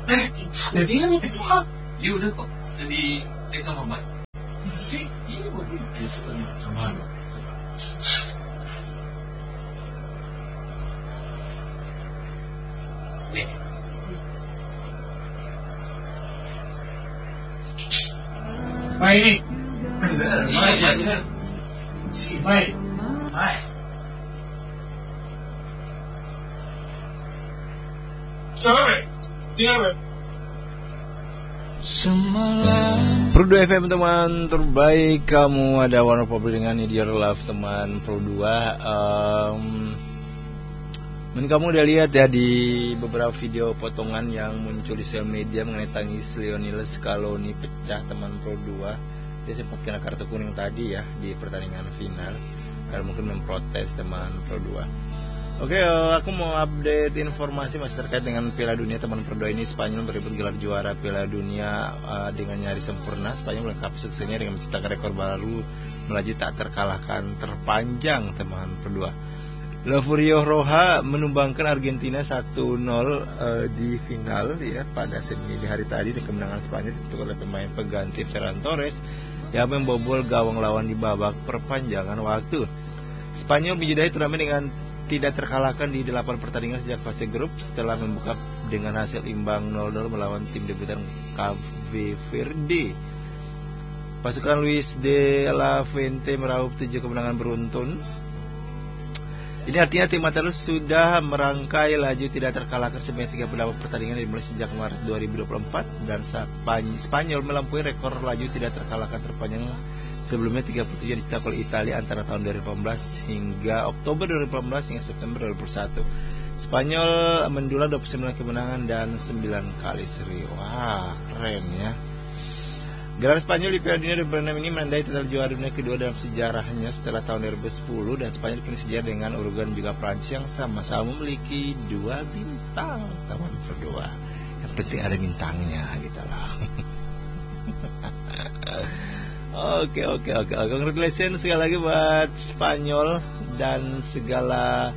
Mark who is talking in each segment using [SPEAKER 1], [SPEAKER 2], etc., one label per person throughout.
[SPEAKER 1] Jadi kan itu hak.
[SPEAKER 2] Iya udah kok. Jadi sama Mbak.
[SPEAKER 1] Sih, iya boleh. Sama.
[SPEAKER 2] Nih.
[SPEAKER 1] Baik.
[SPEAKER 2] Iya.
[SPEAKER 1] Si baik. Baik. Sorry. Dia
[SPEAKER 3] Pro 2 FM teman terbaik, kamu ada Warna Public dengan Need Your Love teman Pro 2. Mungkin kamu udah lihat ya di beberapa video potongan yang muncul di sosial media mengenai tangis Lionel Scaloni pecah teman Pro 2. Dia sempat kena kartu kuning tadi ya di pertandingan final karena mungkin memprotes teman Pro 2. Oke, aku mau update informasi masih terkait dengan Piala Dunia teman Pro 2 ini. Spanyol berebut gelar juara Piala Dunia dengan nyaris sempurna. Spanyol melengkapi suksesnya dengan menciptakan rekor baru, melaju tak terkalahkan terpanjang teman Pro 2. La Furia Roja menumbangkan Argentina 1-0 di final ya pada seni di hari tadi dengan kemenangan Spanyol ditukar oleh pemain pengganti Ferran Torres yang membobol gawang lawan di babak perpanjangan waktu. Spanyol menjadi turnamen dengan tidak terkalahkan di 8 pertandingan sejak fase grup setelah membuka dengan hasil imbang 0-0 melawan tim debutan Cape Verde. Pasukan Luis de la Fuente meraup 7 kemenangan beruntun. Ini artinya tim Matarus sudah merangkai laju tidak terkalahkan sebanyak 38 pertandingan dimulai sejak Maret 2024 dan Spanyol melampaui rekor laju tidak terkalahkan terpanjang sebelumnya 37 yang dicetak oleh Italia antara tahun 2018 hingga Oktober 2018 hingga September 2021. Spanyol mendulang 29 kemenangan dan 9 kali seri. Wah, keren ya. Gelar Spanyol di Piala Dunia 2006 ini menandai total juara dunia kedua dalam sejarahnya setelah tahun 2010 dan Spanyol kini sejajar dengan Uruguay dan juga Prancis yang sama-sama memiliki 2 bintang teman berdua. Yang penting ada bintangnya gitu lah. Oke. Congratulations sekali lagi buat Spanyol dan segala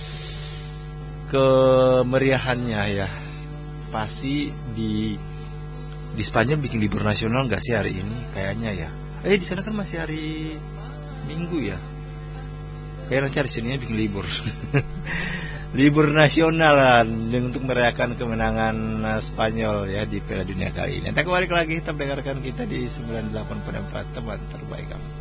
[SPEAKER 3] kemeriahannya ya. Pasti di Spanyol bikin libur nasional nggak sih hari ini? Kayaknya ya. Di sana kan masih hari Minggu ya. Kayak nanti hari Seninnya bikin libur. Libur nasional untuk merayakan kemenangan Spanyol ya di Piala Dunia kali ini. Nanti kembali lagi kita mendengarkan kita di 98.4 teman terbaik kamu.